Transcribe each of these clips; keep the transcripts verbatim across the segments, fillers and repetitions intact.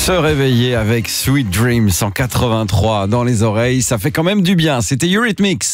Se réveiller avec Sweet Dreams en quatre-vingt-trois dans les oreilles, ça fait quand même du bien. C'était Eurythmics.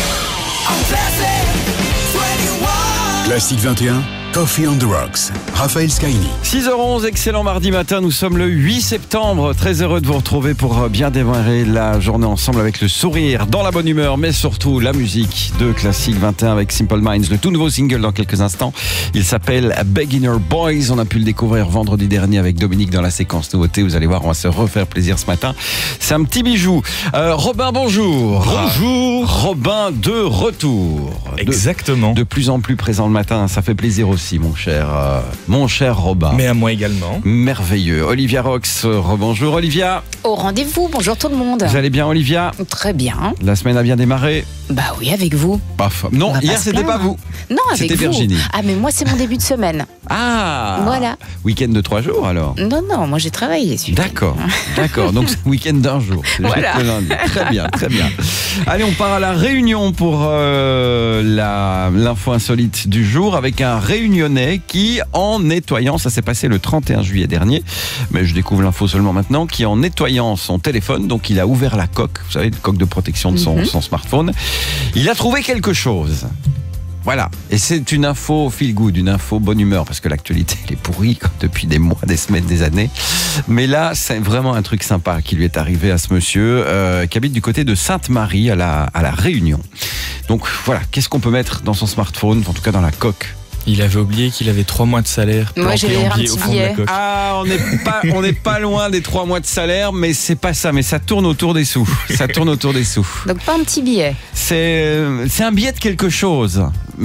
Classique vingt et un, Coffee on the Rocks, Raphaël Scaini. six heures onze, excellent mardi matin, nous sommes le huit septembre. Très heureux de vous retrouver pour bien démarrer la journée ensemble avec le sourire, dans la bonne humeur, mais surtout la musique de Classique vingt et un avec Simple Minds, le tout nouveau single dans quelques instants. Il s'appelle Beginner Boys, on a pu le découvrir vendredi dernier avec Dominique dans la séquence nouveauté. Vous allez voir, on va se refaire plaisir ce matin. C'est un petit bijou. Euh, Robin, bonjour. Bonjour. Robin de retour. Exactement. De, de plus en plus présent le matin, ça fait plaisir aussi, mon cher, euh, mon cher Robin. Mais à moi également. Merveilleux. Olivia Rox, euh, rebonjour Olivia. Au rendez-vous, bonjour tout le monde. Vous allez bien Olivia? Très bien. La semaine a bien démarré? Bah oui, avec vous. Paf. Non, On va hier pas se c'était pas plaindre. vous. Non, avec C'était vous. Virginie. Ah, mais moi c'est mon début de semaine. Ah. Voilà. Week-end de trois jours alors? Non, non, moi j'ai travaillé celui D'accord, d'accord. Donc c'est week-end d'un jour. C'est juste Voilà. le lundi. Très bien, très bien. Allez, on part à la Réunion pour euh, la, l'info insolite du jour avec un Réunionnais qui, en nettoyant, ça s'est passé le trente et un juillet dernier, mais je découvre l'info seulement maintenant, qui en nettoyant son téléphone, donc il a ouvert la coque, vous savez, la coque de protection de son, Mhm. son smartphone, il a trouvé quelque chose. Voilà, et c'est une info feel good, une info bonne humeur, parce que l'actualité elle est pourrie comme depuis des mois, des semaines, des années. Mais là, c'est vraiment un truc sympa qui lui est arrivé à ce monsieur euh, qui habite du côté de Sainte-Marie à la, à la Réunion. Donc voilà, qu'est-ce qu'on peut mettre dans son smartphone, en tout cas dans la coque? Il avait oublié qu'il avait trois mois de salaire Moi, planté j'ai en un billet petit au fond de la billet. coque. Ah, on n'est pas, on n'est pas loin des trois mois de salaire, mais c'est pas ça, mais ça tourne autour des sous. Ça tourne autour des sous. Donc pas un petit billet. C'est, c'est un billet de quelque chose,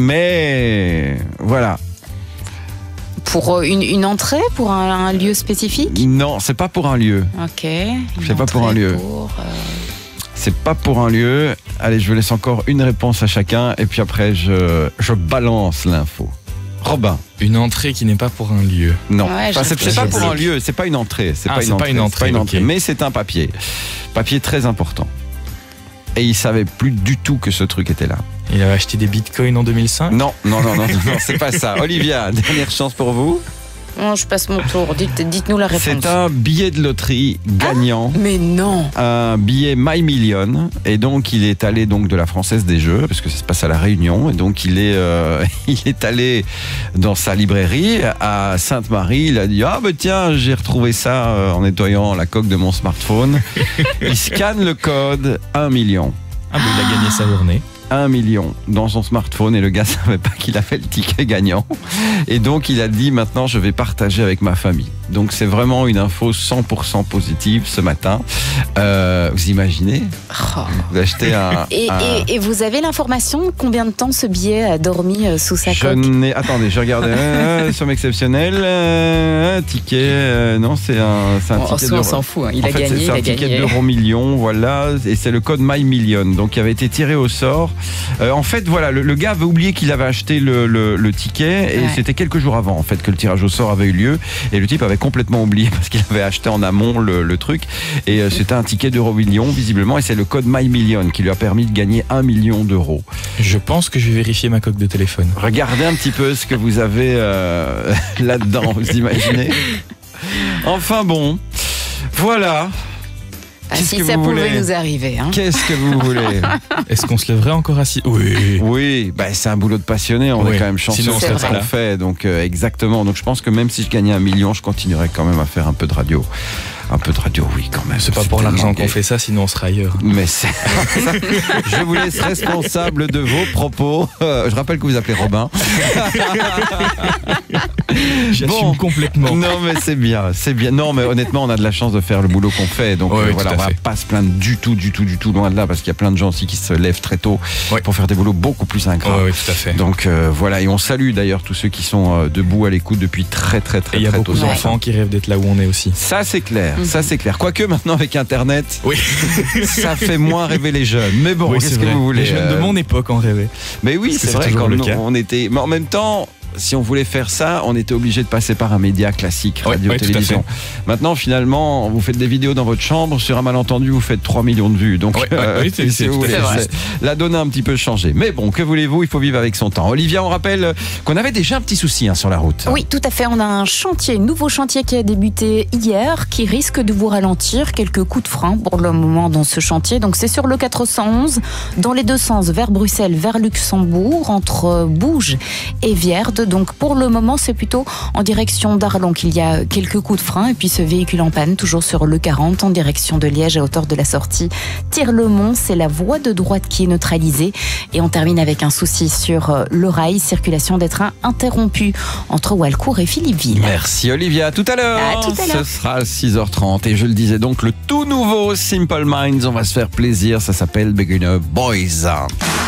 mais voilà. Pour euh, une, une entrée, pour un, un lieu spécifique. Non, c'est pas pour un lieu. Ok. Une C'est pas pour entrée un lieu. pour, euh, C'est pas pour un lieu. Allez, je vous laisse encore une réponse à chacun et puis après je, je balance l'info. Robin. Une entrée qui n'est pas pour un lieu. Non, Ouais, enfin, je- c'est, c'est je pas sais. pour un lieu, c'est pas une entrée. C'est Ah, pas, c'est une pas une entrée, c'est pas une entrée, entrée, ok. mais c'est un papier. Papier très important. Et il savait plus du tout que ce truc était là. Il avait acheté des bitcoins en deux mille cinq. Non, non, non, non, non, c'est pas ça. Olivia, dernière chance pour vous. Non, je passe mon tour. Dites, dites-nous la réponse. C'est un billet de loterie gagnant. Mais non. Un billet My Million, et donc il est allé donc de la Française des Jeux parce que ça se passe à la Réunion, et donc il est euh, il est allé dans sa librairie à Sainte-Marie. Il a dit ah ben tiens, j'ai retrouvé ça euh, en nettoyant la coque de mon smartphone. Il scanne le code un million. Ah, mais il a gagné sa journée. un million dans son smartphone, et le gars savait pas qu'il a fait le ticket gagnant, et donc il a dit maintenant je vais partager avec ma famille. Donc c'est vraiment une info cent pour cent positive ce matin. Euh, vous imaginez, Oh. vous achetez un, Et, un- et, et vous avez l'information combien de temps ce billet a dormi euh, sous sa je coque? n'ai attendez je regardais euh, somme exceptionnelle, euh, un ticket, euh, non c'est un, c'est un Oh, ticket ça, on de- s'en fout. hein. Il en a fait, gagné, c'est il un a ticket gagné. d'euro million, voilà, et c'est le code My Million, donc il avait été tiré au sort. Euh, en fait, voilà, le, le gars avait oublié qu'il avait acheté le, le, le ticket, et Ouais. c'était quelques jours avant, en fait, que le tirage au sort avait eu lieu, et le type avait complètement oublié parce qu'il avait acheté en amont le, le truc, et euh, c'était un ticket d'euro million, visiblement, et c'est le code My Million qui lui a permis de gagner un million d'euros. Je pense que je vais vérifier ma coque de téléphone. Regardez un petit peu ce que vous avez euh, là-dedans, vous imaginez? Enfin bon, voilà. Ah, Qu'est-ce si que ça vous pouvait voulez nous arriver. Hein. Qu'est-ce que vous voulez? Est-ce qu'on se lèverait encore assis? Oui. Oui, bah c'est un boulot de passionné, on Oui, est quand même chanceux sinon on de serait ce pas qu'on là. fait, donc euh, exactement. Donc je pense que même si je gagnais un million, je continuerais quand même à faire un peu de radio. Un peu de radio, oui, quand même. C'est pas pour tellement l'argent gay. qu'on fait ça, sinon on sera ailleurs. Mais c'est... je vous laisse responsable de vos propos. Euh, je rappelle que vous appelez Robin. J'assume Bon. complètement. Non, mais c'est bien, c'est bien. Non, mais honnêtement, on a de la chance de faire le boulot qu'on fait. Donc Ouais, euh, oui, voilà, tout on à va fait. pas se plaindre du tout, du tout, du tout, loin de là, parce qu'il y a plein de gens aussi qui se lèvent très tôt Ouais. pour faire des boulots beaucoup plus ingrats. Oui, oui, tout à fait. Donc euh, voilà, et on salue d'ailleurs tous ceux qui sont euh, debout à l'écoute depuis très très Et très il y a très beaucoup tôt. d'enfants qui rêvent d'être là où on est aussi. Ça c'est clair, Mhm. ça c'est clair. Quoique maintenant avec Internet, Oui, ça fait moins rêver les jeunes. Mais bon, oui qu'est-ce c'est que vrai. vous voulez Les jeunes euh, de mon époque en rêvaient. Mais oui, Parce que c'est c'est vrai toujours quand le nous, cas. on était. Mais en même temps, si on voulait faire ça, on était obligé de passer par un média classique, Ouais, radio, ouais, tout à télévision. Maintenant, finalement, vous faites des vidéos dans votre chambre, sur un malentendu, vous faites trois millions de vues. Donc, Ouais, ouais, oui, c'est- si c'est vous tout à voulez, fait vrai. juste. la donne a un petit peu changé. Mais bon, que voulez-vous, il faut vivre avec son temps. Olivia, on rappelle qu'on avait déjà un petit souci hein, sur la route. Oui, tout à fait. On a un chantier, nouveau chantier qui a débuté hier, qui risque de vous ralentir. Quelques coups de frein pour le moment dans ce chantier. Donc c'est sur le quatre cent onze, dans les deux sens, vers Bruxelles, vers Luxembourg, entre Bouge et Vierde. Donc pour le moment, c'est plutôt en direction d'Arlon qu'il y a quelques coups de frein. Et puis ce véhicule en panne, toujours sur le quarante, en direction de Liège, à hauteur de la sortie Tire-le-Mont. C'est la voie de droite qui est neutralisée. Et on termine avec un souci sur le rail, circulation des trains interrompue entre Walcourt et Philippeville. Merci Olivia, à tout à l'heure. À tout à l'heure. Ce sera à six heures trente et je le disais donc le tout nouveau Simple Minds, on va se faire plaisir, ça s'appelle Beginner Boys.